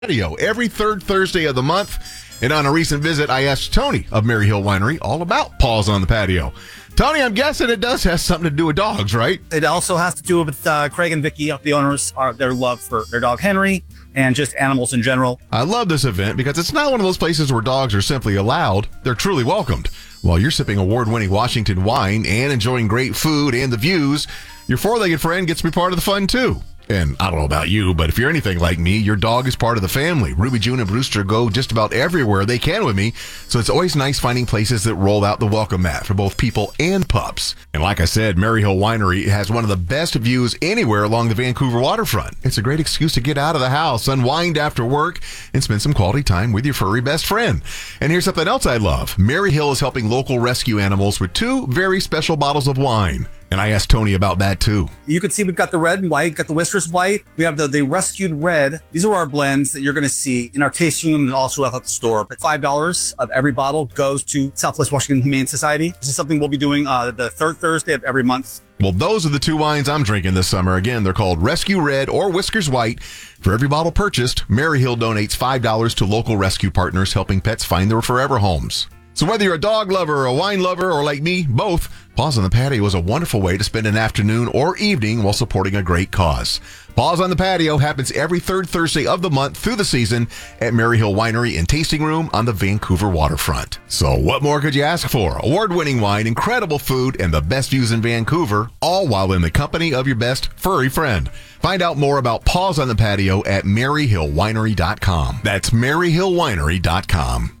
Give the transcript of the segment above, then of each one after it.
Patio every third Thursday of the month. And on a recent visit, I asked Tony of Mary Hill Winery all about Paws on the Patio. Tony, I'm guessing it does have something to do with dogs, right? It also has to do with Craig and Vicky, the owners, their love for their dog Henry and just animals in general. I love this event because it's not one of those places where dogs are simply allowed. They're truly welcomed. While you're sipping award-winning Washington wine and enjoying great food and the views, your four-legged friend gets to be part of the fun, too. And I don't know about you, but if you're anything like me, your dog is part of the family. Ruby, June, and Brewster go just about everywhere they can with me, so it's always nice finding places that roll out the welcome mat for both people and pups. And like I said, Mary Hill Winery has one of the best views anywhere along the Vancouver waterfront. It's a great excuse to get out of the house, unwind after work, and spend some quality time with your furry best friend. And here's something else I love. Mary Hill is helping local rescue animals with 2 very special bottles of wine. And I asked Tony about that, too. You can see we've got the red and white, got the Whiskers white. We have the rescued red. These are our blends that you're going to see in our tasting room and also at the store. But $5 of every bottle goes to Southwest Washington Humane Society. This is something we'll be doing the third Thursday of every month. Well, those are the 2 wines I'm drinking this summer. Again, they're called Rescue Red or Whiskers White. For every bottle purchased, Mary Hill donates $5 to local rescue partners helping pets find their forever homes. So whether you're a dog lover or a wine lover or like me, both, Paws on the Patio is a wonderful way to spend an afternoon or evening while supporting a great cause. Paws on the Patio happens every third Thursday of the month through the season at Mary Hill Winery and Tasting Room on the Vancouver waterfront. So what more could you ask for? Award-winning wine, incredible food, and the best views in Vancouver, all while in the company of your best furry friend. Find out more about Paws on the Patio at maryhillwinery.com. That's maryhillwinery.com.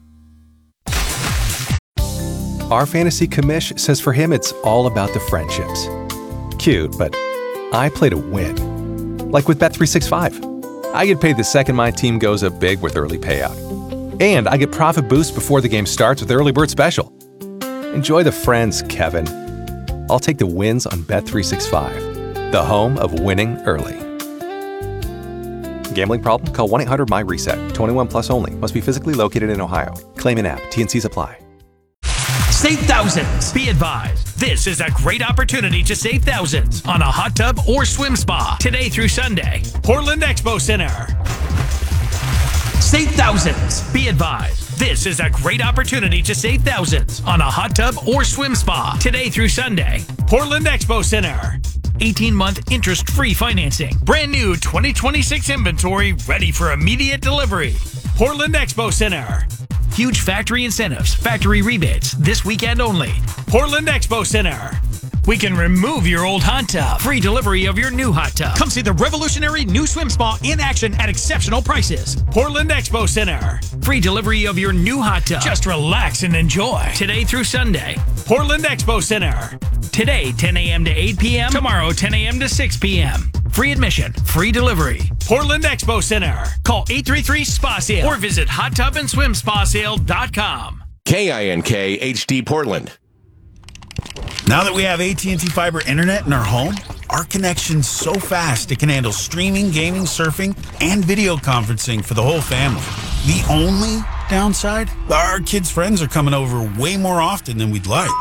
Our fantasy commish says for him it's all about the friendships. Cute, but I play to win. Like with Bet365. I get paid the second my team goes up big with early payout. And I get profit boost before the game starts with Early Bird Special. Enjoy the friends, Kevin. I'll take the wins on Bet365, the home of winning early. Gambling problem? Call 1-800-MY-RESET. 21 plus only. Must be physically located in Ohio. Claim in app. T&Cs apply. Save thousands. Be advised, this is a great opportunity to save thousands on a hot tub or swim spa today through Sunday. Portland Expo Center. Save thousands. Be advised, this is a great opportunity to save thousands on a hot tub or swim spa today through Sunday. Portland Expo Center. 18-month interest-free financing. Brand new 2026 inventory ready for immediate delivery. Portland Expo Center. Huge factory incentives, factory rebates, this weekend only. Portland Expo Center. We can remove your old hot tub. Free delivery of your new hot tub. Come see the revolutionary new swim spa in action at exceptional prices. Portland Expo Center. Free delivery of your new hot tub. Just relax and enjoy. Today through Sunday. Portland Expo Center. Today, 10 a.m. to 8 p.m. Tomorrow, 10 a.m. to 6 p.m. Free admission, free delivery. Portland Expo Center. Call 833-SPA-SALE or visit hottubandSwimSpaSale.com. KINK HD Portland. Now that we have AT&T Fiber Internet in our home, our connection's so fast it can handle streaming, gaming, surfing, and video conferencing for the whole family. The only downside? Our kids' friends are coming over way more often than we'd like.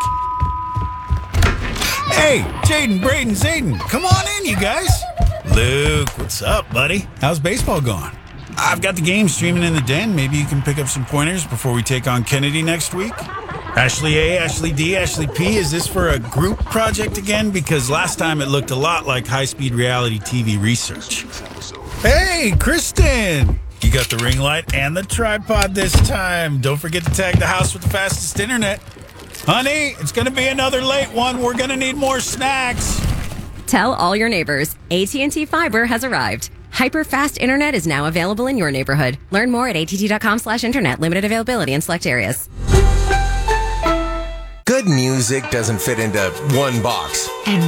Hey, Jaden, Braden, Zayden, come on in, you guys. Luke, what's up, buddy? How's baseball going? I've got the game streaming in the den. Maybe you can pick up some pointers before we take on Kennedy next week. Ashley A, Ashley D, Ashley P, is this for a group project again? Because last time it looked a lot like high-speed reality TV research. Hey, Kristen! You got the ring light and the tripod this time. Don't forget to tag the house with the fastest internet. Honey, it's going to be another late one. We're going to need more snacks. Tell all your neighbors, AT&T Fiber has arrived. Hyper-fast internet is now available in your neighborhood. Learn more at att.com/internet. Limited availability in select areas. Good music doesn't fit into one box. And